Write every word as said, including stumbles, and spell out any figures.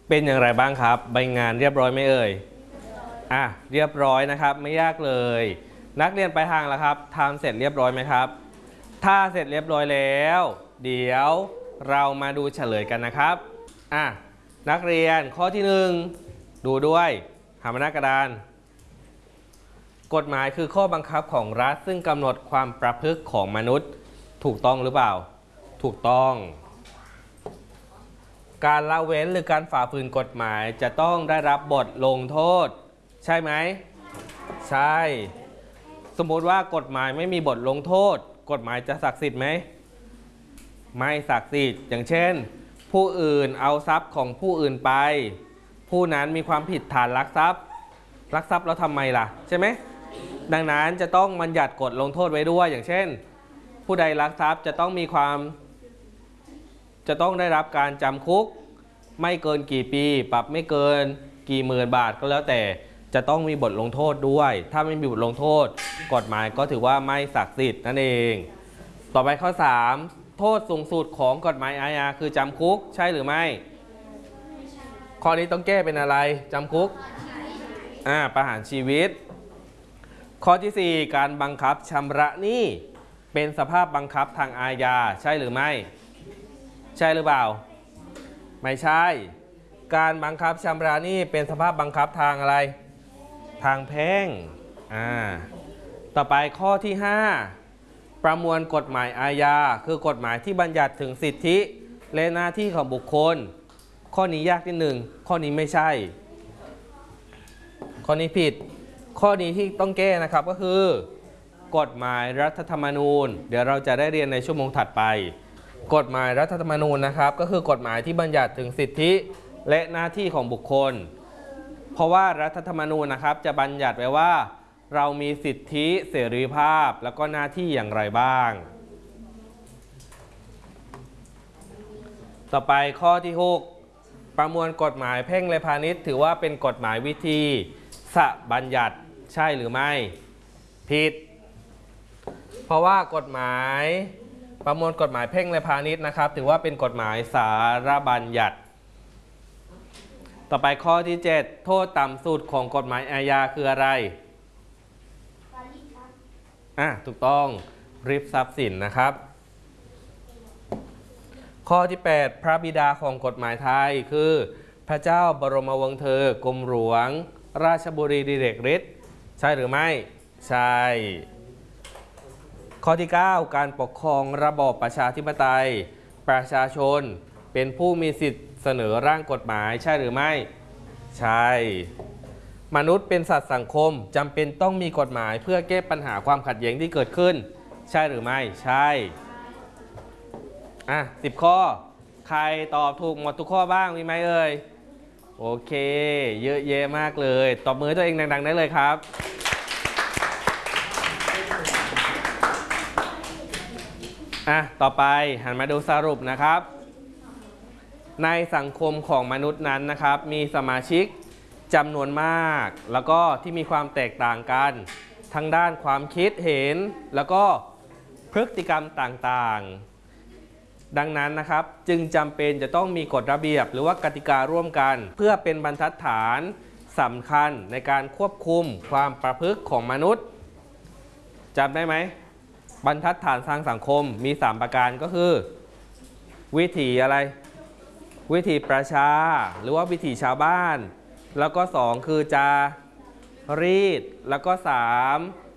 เป็นอย่างไรบ้างครับใบงานเรียบร้อยไหมเอ่ยอ่ะเรียบร้อยนะครับไม่ยากเลยนักเรียนไปทางแล้วครับทำเสร็จเรียบร้อยไหมครับถ้าเสร็จเรียบร้อยแล้วเดี๋ยวเรามาดูเฉลยกันนะครับอ่ะนักเรียนข้อที่หนึ่งดูด้วยหามาหน้ากระดานกฎหมายคือข้อบังคับของรัฐซึ่งกำหนดความประพฤติของมนุษย์ถูกต้องหรือเปล่าถูกต้องการละเว้นหรือการฝ่าฝืนกฎหมายจะต้องได้รับบทลงโทษใช่ไหมใช่สมมติว่ากฎหมายไม่มีบทลงโทษกฎหมายจะศักดิ์สิทธิ์ไหมไม่ศักดิ์สิทธิ์อย่างเช่นผู้อื่นเอาทรัพย์ของผู้อื่นไปผู้นั้นมีความผิดฐานลักทรัพย์ลักทรัพย์แล้วทำไมล่ะใช่ไหมดังนั้นจะต้องบัญญัติกฎลงโทษไว้ด้วยอย่างเช่นผู้ใดลักทรัพย์จะต้องมีความจะต้องได้รับการจำคุกไม่เกินกี่ปีปรับไม่เกินกี่หมื่นบาทก็แล้วแต่จะต้องมีบทลงโทษด้วยถ้าไม่มีบทลงโทษกฎหมายก็ถือว่าไม่ศักดิ์สิทธิ์นั่นเองต่อไปข้อสามโทษสูงสุดของกฎหมายอาญาคือจำคุกใช่หรือไม่ข้อนี้ต้องแก้เป็นอะไรจำคุกอ่าประหารชีวิตข้อที่สี่การบังคับชำระหนี้เป็นสภาพบังคับทางอาญาใช่หรือไม่ใช่หรือเปล่าไม่ใช่การบังคับชำระหนี้เป็นสภาพบังคับทางอะไรทางแพ่งอ่าต่อไปข้อที่ห้าประมวลกฎหมายอาญาคือกฎหมายที่บัญญัติถึงสิทธิและหน้าที่ของบุคคลข้อนี้ยากนิดหนึ่งข้อนี้ไม่ใช่ข้อนี้ผิดข้อนี้ที่ต้องแก้นะครับก็คือกฎหมายรัฐธรรมนูญเดี๋ยวเราจะได้เรียนในชั่วโมงถัดไปกฎหมายรัฐธรรมนูญนะครับก็คือกฎหมายที่บัญญัติถึงสิทธิและหน้าที่ของบุคคลเพราะว่ารัฐธรรมนูญนะครับจะบัญญัติไว้ว่าเรามีสิทธิเสรีภาพแล้วก็หน้าที่อย่างไรบ้างต่อไปข้อที่หกประมวลกฎหมายแพ่งและพาณิชย์ถือว่าเป็นกฎหมายวิธีสบัญญัติใช่หรือไม่ผิดเพราะว่ากฎหมายประมวลกฎหมายแพ่งและพาณิชย์นะครับถือว่าเป็นกฎหมายสารบัญญัติต่อไปข้อที่เจ็ดโทษต่ำสุดของกฎหมายอาญาคืออะไรอ่ะถูกต้องริบทรัพย์สินนะครับข้อที่แปดพระบิดาของกฎหมายไทยคือพระเจ้าบรมวงศ์เธอกรมหลวงราชบุรีดิเรกฤทธิ์ใช่หรือไม่ใช่ข้อที่เก้าการปกครองระบอบประชาธิปไตยประชาชนเป็นผู้มีสิทธิ์เสนอร่างกฎหมายใช่หรือไม่ใช่มนุษย์เป็นสัตว์สังคมจำเป็นต้องมีกฎหมายเพื่อแก้ปัญหาความขัดแย้งที่เกิดขึ้นใช่หรือไม่ใช่อ่ะสิบข้อใครตอบถูกหมดทุกข้อบ้างมีไหมเอ่ยโอเคเยอะแยะมากเลยตบมือตัวเองดังๆได้เลยครับอ่ะต่อไปหันมาดูสรุปนะครับในสังคมของมนุษย์นั้นนะครับมีสมาชิกจำนวนมากแล้วก็ที่มีความแตกต่างกันทั้งด้านความคิดเห็นแล้วก็พฤติกรรมต่างๆดังนั้นนะครับจึงจำเป็นจะต้องมีกฎระเบียบหรือว่ากติการ่วมกันเพื่อเป็นบรรทัดฐานสำคัญในการควบคุมความประพฤติของมนุษย์จำได้ไหมบรรทัดฐานทางสังคมมีสามประการก็คือวิถีอะไรวิถีประชาหรือว่าวิถีชาวบ้านแล้วก็สองคือจารีตแล้วก็สาม